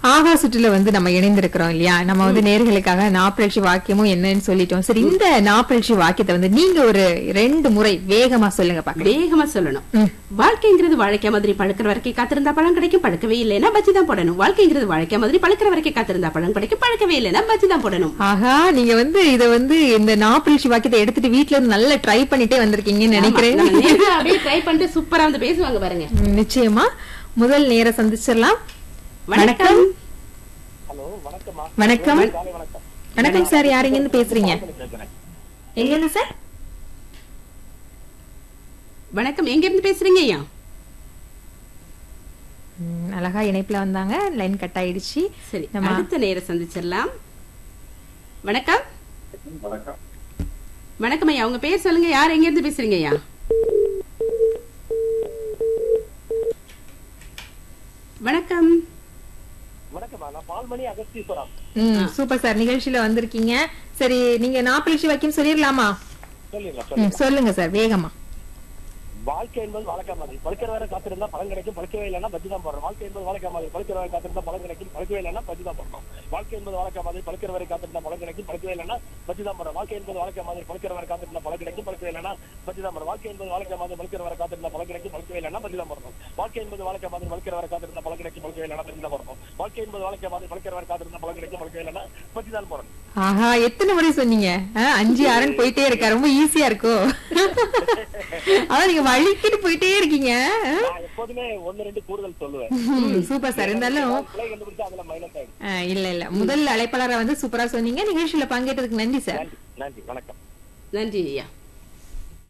ஆகா சுற்றுல நம்ம இணைந்திருக்கிறோம் இல்லையா? நம்ம நேர்களுக்காக நாப்பழி வாக்கியமும் என்னன்னு சொல்லிட்டோம். சரி, இந்த நாப்பழி வாக்கியத்தை நீங்க ஒரு 2 முறை வேகமா சொல்லுங்க பாக்க. வேகமா சொல்லணும். வாழ்க்கைங்கிறது வாழைக்காய் மாதிரி பழுக்கிற வரைக்கும் காத்திருந்தா பழம் கிடைக்கும், பழுக்கவே இல்லைன்னா பஜ்ஜி தான் போடணும். வாழ்க்கைங்கிறது வாழைக்காய் மாதிரி பழுக்கிற வரைக்கும் காத்திருந்தா பழம் கிடைக்கும், பழுக்கவே இல்லைன்னா பஜ்ஜி தான் போடணும். ஆஹா, நீங்க இத இந்த நாப்பழி வாக்கியத்தை எடுத்துட்டு வீட்டுல இருந்து நல்லா ட்ரை பண்ணிட்டே வந்திருக்கீங்கன்னு நினைக்கிறேன். அப்படியே ட்ரை பண்ணிட்டு சூப்பரா பேசுவாங்க பாருங்க. நிச்சயமா. முதல் நேர சந்திச்சிடலாம். வணக்கம். வணக்கம். வணக்கம் சார், யார் எங்க இருந்து பேசுறீங்க? எங்க இருந்து சார்? வணக்கம், எங்க இருந்து பேசுறீங்க ஐயா? அழகா இணைப்புல வந்தாங்க, லைன் கட் ஆயிடுச்சு. சரி, நம்ம அடுத்த நேரம் சந்திச்சிடலாம். வணக்கம். வணக்கம் ஐயா, உங்க பேர் சொல்லுங்க. யார் எங்க இருந்து பேசுறீங்க ஐயா? வணக்கம். சூப்பர் சார், நிகழ்ச்சியில வந்திருக்கீங்க. சரி, நீங்க நாப்பழி வாக்கியம் சொல்லிடலாமா? சொல்லுங்க சார், வேகமா. வாழ்க்கை என்பது வாழைக்காய் மாதிரி பழுக்கிற வரை காத்திருந்தா பழம் கிடைக்கும், பழுக்கவே இல்லைன்னா பஜ்ஜி தான் போடுறோம். வாழ்க்கை என்பது வாழைக்காய் மாதிரி பழுக்கிற வரை காத்திருந்தா பழம் கிடைக்கும், பழுக்கவே இல்லைன்னா பஜ்ஜி தான் போடுறோம். வாழ்க்கை என்பது வாழைக்காய் மாதிரி பழுக்கிற வரை காத்திருந்தா பழம் கிடைக்கும், பழுக்கவே இல்லைன்னா பஜ்ஜி தான் போடுறோம். வாழ்க்கை என்பது வாழைக்காய் மாதிரி பழுக்கிற வரை காத்திருந்தா பழம் கிடைக்கும், பழுக்கவே இல்லைன்னா பஜ்ஜி தான் போடுறோம். வாழ்க்கை என்பது வாழைக்காய் மாதிரி பழுக்கிற வரை காத்திருந்தா பழம் கிடைக்கும், பழுக்கவே இல்லைன்னா பஜ்ஜி தான் போடுறோம். வாழ்க்கை என்பது வாழைக்காய் மாதிரி பழுக்கிற வரை காத்திருந்தா பழம் கிடைக்கும், பழுக்கவே இல்லைன்னா பஜ்ஜி தான் போடுறோம். வாழ்க்கை என்பது வாழைக்காய் மாதிரி பழுக்கிற வரை காத்திருந்தா பழம் கிடைக்கும், பழுக்கவே இல்லைன்னா பஜ்ஜி தான் போடுறோம். ஆஹா, எத்தனை முறை சொன்னீங்க? 5 6 போயிட்டே இருக்கா, ரொம்ப ஈஸியா இருக்கோ? அதான் நீங்க வழிக்கிட்டு போயிட்டே இருக்கீங்க. எப்போதுமே 1 2 கூடுதல் சொல்லுவேன். Super sir. இருந்தாலும் இல்ல முதல் அழைப்பாளரை சூப்பரா சொன்னீங்க. நிகழ்ச்சியில பங்கேற்றதுக்கு நன்றி சார். நன்றி, வணக்கம். நன்றி ஐயா.